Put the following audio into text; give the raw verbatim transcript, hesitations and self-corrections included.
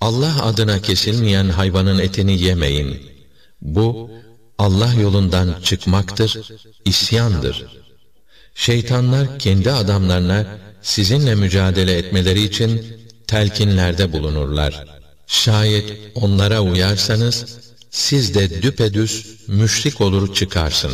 Allah adına kesilmeyen hayvanın etini yemeyin. Bu, Allah yolundan çıkmaktır, isyandır. Şeytanlar kendi adamlarına sizinle mücadele etmeleri için telkinlerde bulunurlar. Şayet onlara uyarsanız, siz de düpedüz müşrik olur çıkarsınız.